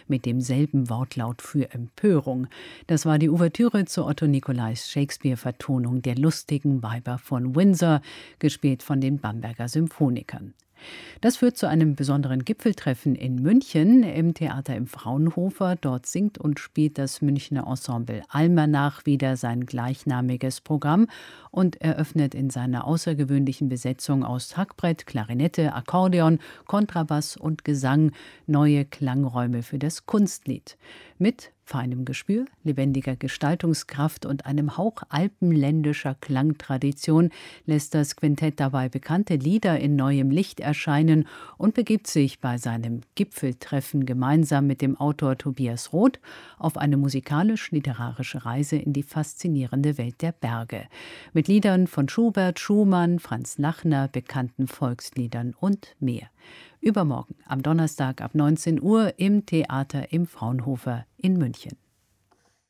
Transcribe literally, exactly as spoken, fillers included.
mit demselben Wortlaut für Empörung. Das war die Ouvertüre zur Otto Nicolais Shakespeare-Vertonung der lustigen Weiber von Windsor, gespielt von den Bamberger Symphonikern. Das führt zu einem besonderen Gipfeltreffen in München im Theater im Fraunhofer. Dort singt und spielt das Münchner Ensemble Almanach wieder sein gleichnamiges Programm und eröffnet in seiner außergewöhnlichen Besetzung aus Hackbrett, Klarinette, Akkordeon, Kontrabass und Gesang neue Klangräume für das Kunstlied. Mit feinem Gespür, lebendiger Gestaltungskraft und einem Hauch alpenländischer Klangtradition lässt das Quintett dabei bekannte Lieder in neuem Licht erscheinen und begibt sich bei seinem Gipfeltreffen gemeinsam mit dem Autor Tobias Roth auf eine musikalisch-literarische Reise in die faszinierende Welt der Berge. Mit Liedern von Schubert, Schumann, Franz Lachner, bekannten Volksliedern und mehr. Übermorgen am Donnerstag ab neunzehn Uhr im Theater im Fraunhofer in München.